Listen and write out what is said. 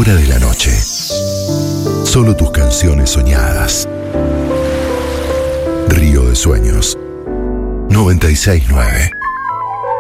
hora de la noche. Solo tus canciones soñadas. Río de Sueños. 96.9